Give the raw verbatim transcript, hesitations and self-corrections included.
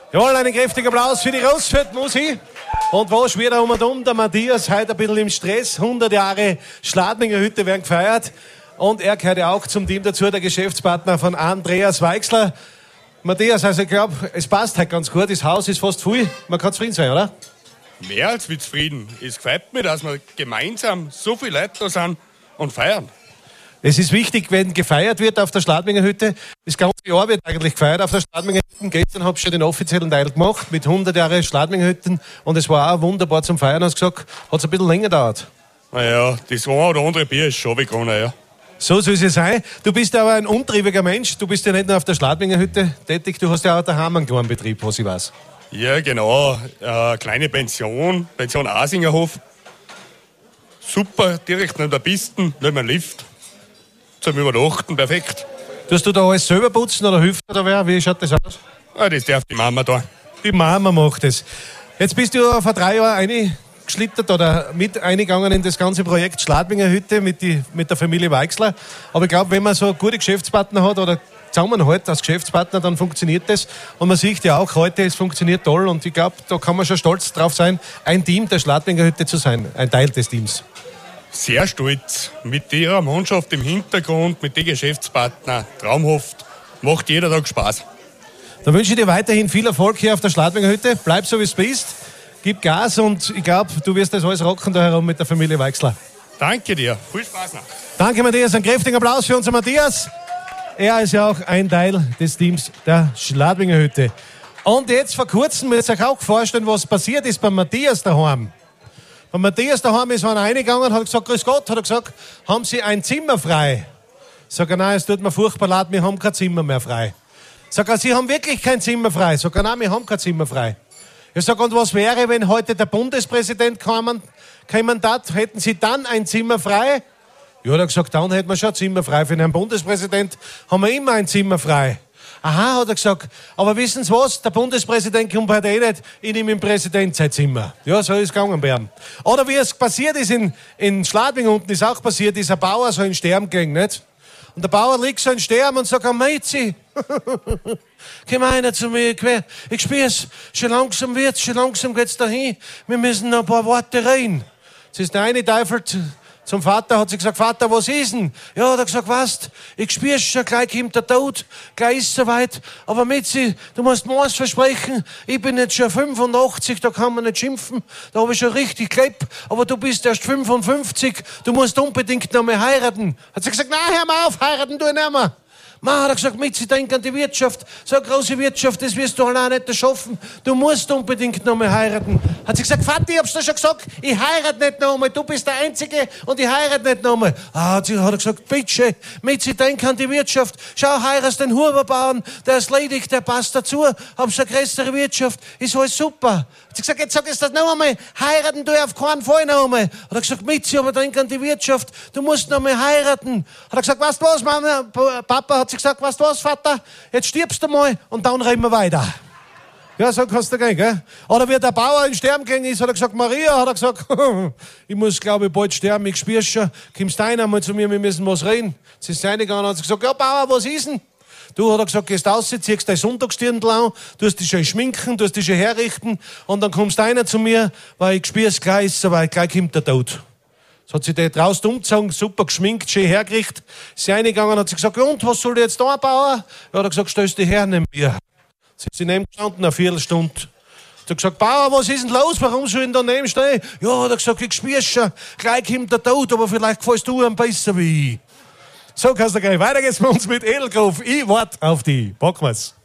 Jawohl, einen kräftigen Applaus für die Rosfeld-Musik. Und wo schwer um und um, der Matthias, heute ein bisschen im Stress. hundert Jahre Schladminger Hütte werden gefeiert. Und er gehört ja auch zum Team dazu, der Geschäftspartner von Andreas Weixler. Matthias, also ich glaube, es passt heute ganz gut. Das Haus ist fast voll. Man kann zufrieden sein, oder? Mehr als wie zufrieden. Es gefällt mir, dass wir gemeinsam so viele Leute da sind und feiern. Es ist wichtig, wenn gefeiert wird auf der Schladminger Hütte. Das ganze Jahr wird eigentlich gefeiert auf der Schladminger Hütte. Gestern habe ich schon den offiziellen Teil gemacht mit hundert Jahre Schladminger Hütten. Und es war auch wunderbar zum Feiern. Hast gesagt, hat es ein bisschen länger gedauert. Naja, das eine oder andere Bier ist schon weggegangen, ja. So soll es sein. Du bist aber ein untriebiger Mensch. Du bist ja nicht nur auf der Schladminger Hütte tätig. Du hast ja auch daheim einen kleinen Betrieb, was ich weiß. Ja, genau. Eine kleine Pension, Pension Asingerhof. Super, direkt neben der Piste, neben dem Lift. Zum Übernachten, perfekt. Tust du da alles selber putzen oder hilft dir da wer? Wie schaut das aus? Ja, das darf die Mama da. Die Mama macht es. Jetzt bist du vor drei Jahren eingeschlittert oder mit eingegangen in das ganze Projekt Schladminger Hütte mit, die, mit der Familie Weixler. Aber ich glaube, wenn man so gute Geschäftspartner hat oder Zusammenhalt als Geschäftspartner, dann funktioniert das. Und man sieht ja auch heute, es funktioniert toll. Und ich glaube, da kann man schon stolz drauf sein, ein Team der Schladminger Hütte zu sein, ein Teil des Teams. Sehr stolz. Mit ihrer Mannschaft im Hintergrund, mit den Geschäftspartnern, traumhaft. Macht jeder Tag Spaß. Dann wünsche ich dir weiterhin viel Erfolg hier auf der Schladminger Hütte. Bleib so, wie es bist. Gib Gas und ich glaube, du wirst das alles rocken da herum mit der Familie Weixler. Danke dir. Viel Spaß noch. Danke, Matthias. Einen kräftigen Applaus für unseren Matthias. Er ist ja auch ein Teil des Teams der Schladminger Hütte. Und jetzt vor kurzem, müsst ihr euch auch vorstellen, was passiert ist bei Matthias daheim. Bei Matthias daheim ist einer reingegangen, hat gesagt, grüß Gott, hat er gesagt, haben Sie ein Zimmer frei? Sag er, nein, es tut mir furchtbar leid, wir haben kein Zimmer mehr frei. Sag er, Sie haben wirklich kein Zimmer frei? Sag er, nein, wir haben kein Zimmer frei. Ich sag, und was wäre, wenn heute der Bundespräsident kommen, kommen hat, hätten Sie dann ein Zimmer frei? Ja, hat er gesagt, dann hätten wir schon ein Zimmer frei. Für einen Bundespräsident haben wir immer ein Zimmer frei. Aha, hat er gesagt, aber wissen Sie was, der Bundespräsident kommt heute eh nicht, ich nehme im Präsident sein Zimmer. Ja, so ist es gegangen, Bern. Oder wie es passiert ist, in, in Schladming unten ist auch passiert, ist ein Bauer so in Sterben gegangen, nicht? Und der Bauer liegt so in Sterben und sagt, Mädchen, komm einer zu mir, ich spür's, schon langsam wird's, schon langsam geht's dahin, wir müssen noch ein paar Worte rein. Jetzt ist der eine Teufel zum Vater, hat sie gesagt, Vater, was ist denn? Ja, hat er gesagt, weißt, ich spür's schon, gleich kommt der Tod, gleich ist es soweit. Aber Mitzi, du musst mir eins versprechen, ich bin jetzt schon fünfundachtzig, da kann man nicht schimpfen, da habe ich schon richtig gelebt, aber du bist erst fünfundfünfzig, du musst unbedingt noch mal heiraten. Hat sie gesagt, nein, hör mal auf, heiraten tu ich nicht mehr. Man hat er gesagt, Mitzi, denk an die Wirtschaft. So eine große Wirtschaft, das wirst du allein nicht schaffen. Du musst unbedingt noch mal heiraten. Hat sie gesagt, Vati, ich hab's dir schon gesagt, ich heirate nicht noch mal. Du bist der Einzige und ich heirate nicht noch mal. Ah, hat, sie, hat er gesagt, bitte, Mitzi, denk an die Wirtschaft. Schau, heiratst den Huberbauern, der ist ledig, der passt dazu. Hab's eine größere Wirtschaft, ist alles super. Hat sie gesagt, jetzt sag ich das noch einmal, heiraten tu ich auf keinen Fall noch einmal. Hat er gesagt, Mitzi, aber denk an die Wirtschaft, du musst noch mal heiraten. Hat er gesagt, weißt du was, Mama, Papa, hat sie gesagt, weißt du was, Vater, jetzt stirbst du mal und dann reden wir weiter. Ja, so kannst du gehen, gell? Oder wie der Bauer in Sterben gegangen ist, hat er gesagt, Maria, hat er gesagt, ich muss, glaube ich, bald sterben, ich spür's schon, kommst du ein einmal zu mir, wir müssen was reden. Jetzt ist sie reingegangen und hat gesagt, ja, Bauer, was ist denn? Du, hat er gesagt, gehst raus, ziehst dein Sonntagsdirndl an, tust dich schön schminken, tust dich schön herrichten und dann kommst du einer zu mir, weil ich spür's gleich, ist soweit, gleich kommt der Tod. Jetzt hat sie die draußen umgezogen, super geschminkt, schön hergerichtet, ist sie reingegangen und hat sie gesagt, ja, und, was soll ich jetzt da, Bauer? Ja, hat er gesagt, stellst dich her, nimm mir. Sind sie neben gestanden, eine Viertelstunde. Hat er gesagt, Bauer, was ist denn los, warum soll ich denn daneben stehen? Ja, hat er gesagt, ich spür's schon, gleich kommt der Tod, aber vielleicht gefällst du ihm besser wie ich. So kannst du gehen. Weiter geht's bei uns mit Edelkopf. Ich warte auf die. Packen wir's.